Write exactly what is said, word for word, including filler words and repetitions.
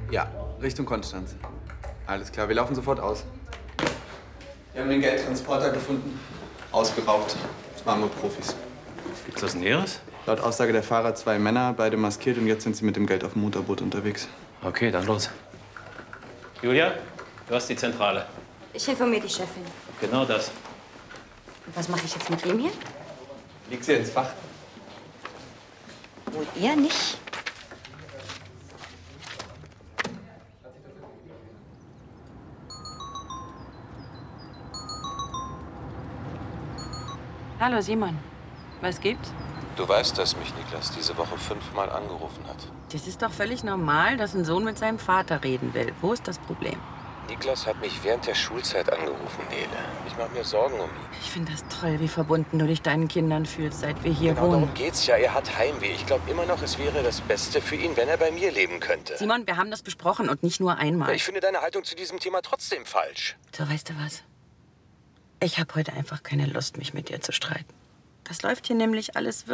Ja, Richtung Konstanz. Alles klar, wir laufen sofort aus. Wir haben den Geldtransporter gefunden. Ausgeraubt. Das waren wir Profis. Gibt's was Näheres? Laut Aussage der Fahrer zwei Männer, beide maskiert, und jetzt sind sie mit dem Geld auf dem Motorboot unterwegs. Okay, dann los. Julia, du hast die Zentrale. Ich informiere die Chefin. Genau das. Und was mache ich jetzt mit ihm hier? Leg sie ins Fach. Wohl eher nicht. Hallo Simon, was gibt's? Du weißt, dass mich Niklas diese Woche fünfmal angerufen hat. Das ist doch völlig normal, dass ein Sohn mit seinem Vater reden will. Wo ist das Problem? Niklas hat mich während der Schulzeit angerufen, Nele. Ich mache mir Sorgen um ihn. Ich finde das toll, wie verbunden du dich deinen Kindern fühlst, seit wir hier Genau wohnen. darum geht's ja. Er hat Heimweh. Ich glaube immer noch, es wäre das Beste für ihn, wenn er bei mir leben könnte. Simon, wir haben das besprochen und nicht nur einmal. Ich finde deine Haltung zu diesem Thema trotzdem falsch. So, weißt du was? Ich habe heute einfach keine Lust, mich mit dir zu streiten. Das läuft hier nämlich alles wirklich